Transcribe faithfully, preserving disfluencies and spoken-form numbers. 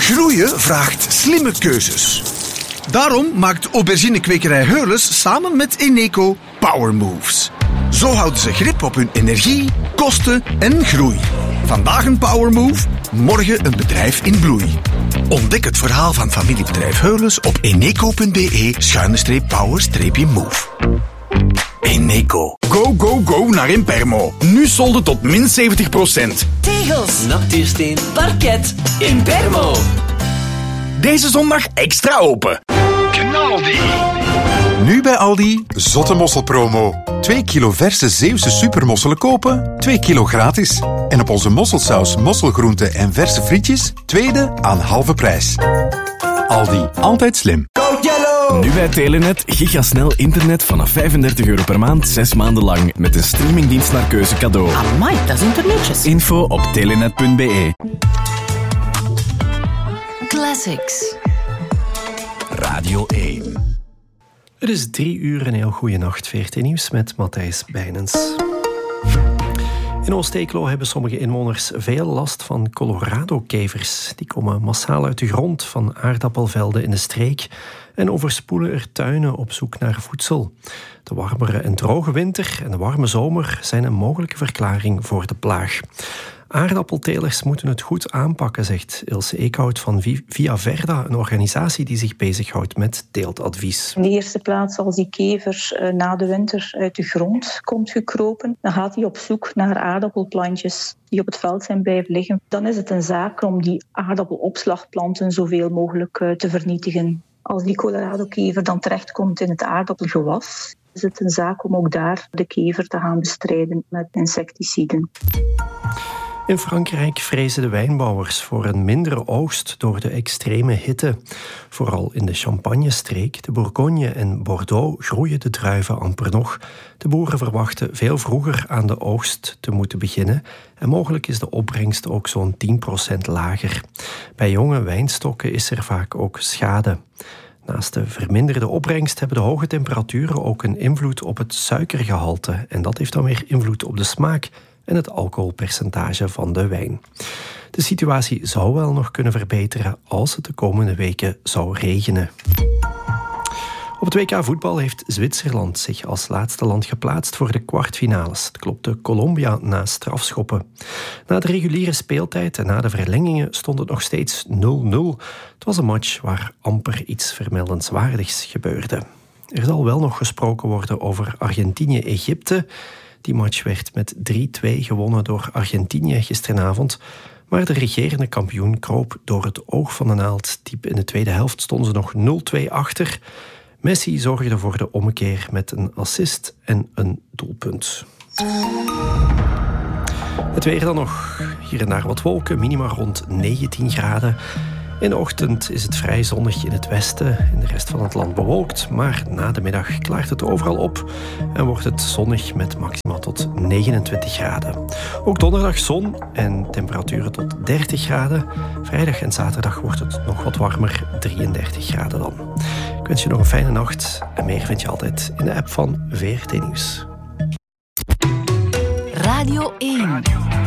Groeien vraagt slimme keuzes. Daarom maakt auberginekwekerij Heurles samen met Eneco Power Moves. Zo houden ze grip op hun energie, kosten en groei. Vandaag een Power Move, morgen een bedrijf in bloei. Ontdek het verhaal van familiebedrijf Heurles op eneco.be schuine power move. Eneco. Go, go, go naar Impermo. Nu solden tot min zeventig procent. Tegels, natuursteen, parket, Impermo. Deze zondag extra open. Knaldi. Nu bij Aldi, zotte mosselpromo. twee kilo verse Zeeuwse supermosselen kopen, twee kilo gratis. En op onze mosselsaus, mosselgroenten en verse frietjes, tweede aan halve prijs. Aldi, altijd slim. Nu bij Telenet, gigasnel internet vanaf vijfendertig euro per maand, zes maanden lang. Met een streamingdienst naar keuze cadeau. Amai, dat is internetjes. Info op telenet punt be. Classics. Radio één. Het is drie uur en heel goede nacht. V R T Nieuws met Matthijs Bijnens. In Oost-Eeklo hebben sommige inwoners veel last van Colorado-kevers. Die komen massaal uit de grond van aardappelvelden in de streek en overspoelen er tuinen op zoek naar voedsel. De warmere en droge winter en de warme zomer zijn een mogelijke verklaring voor de plaag. Aardappeltelers moeten het goed aanpakken, zegt Ilse Eekhout van Via Verda, een organisatie die zich bezighoudt met teeltadvies. In de eerste plaats, als die kever uh, na de winter uit de grond komt gekropen, dan gaat hij op zoek naar aardappelplantjes die op het veld zijn blijven liggen. Dan is het een zaak om die aardappelopslagplanten zoveel mogelijk uh, te vernietigen. Als die Colorado-kever dan terechtkomt in het aardappelgewas, is het een zaak om ook daar de kever te gaan bestrijden met insecticiden. In Frankrijk vrezen de wijnbouwers voor een mindere oogst door de extreme hitte. Vooral in de Champagne-streek, de Bourgogne en Bordeaux groeien de druiven amper nog. De boeren verwachten veel vroeger aan de oogst te moeten beginnen en mogelijk is de opbrengst ook zo'n tien procent lager. Bij jonge wijnstokken is er vaak ook schade. Naast de verminderde opbrengst hebben de hoge temperaturen ook een invloed op het suikergehalte en dat heeft dan weer invloed op de smaak en het alcoholpercentage van de wijn. De situatie zou wel nog kunnen verbeteren als het de komende weken zou regenen. Op het W K voetbal heeft Zwitserland zich als laatste land geplaatst voor de kwartfinales. Het klopte Colombia na strafschoppen. Na de reguliere speeltijd en na de verlengingen stond het nog steeds nul nul. Het was een match waar amper iets vermeldenswaardigs gebeurde. Er zal wel nog gesproken worden over Argentinië-Egypte. Die match werd met drie twee gewonnen door Argentinië gisteravond. Maar de regerende kampioen kroop door het oog van de naald. Diep in de tweede helft stonden ze nog nul twee achter. Messi zorgde voor de ommekeer met een assist en een doelpunt. Het weer dan nog. Hier en daar wat wolken, minima rond negentien graden. In de ochtend is het vrij zonnig in het westen. In de rest van het land bewolkt. Maar na de middag klaart het overal op. En wordt het zonnig met maximaal tot negenentwintig graden. Ook donderdag zon en temperaturen tot dertig graden. Vrijdag en zaterdag wordt het nog wat warmer. drieëndertig graden dan. Ik wens je nog een fijne nacht. En meer vind je altijd in de app van V R T Nieuws. Radio één.